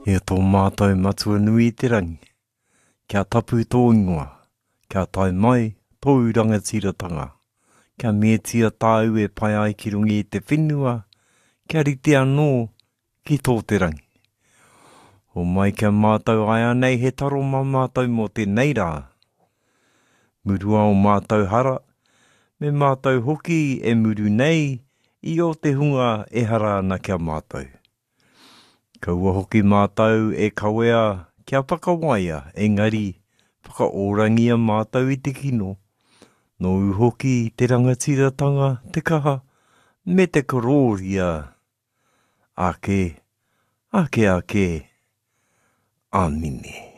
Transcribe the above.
E tō mātou matua nui te rangi. Kia tapu tō ingoa. Kia tai mai tō rangatiratanga. Kia metia tāu e pai ai ki rungi i te whenua. Kia rite anō ki tō te rangi. O mai kia mātou ai anei he taro mā mātou mō te neira. Murua o mātou hara. Me mātou hoki e muru nei i o te hunga e hara ana kia mātou. Kaua hoki mātou e kawea kia whakawaia, engari whakaorangia mātou i te kino. Nō hoki te rangatiratanga, te kaha, me te kororia. Ake, ake, amine.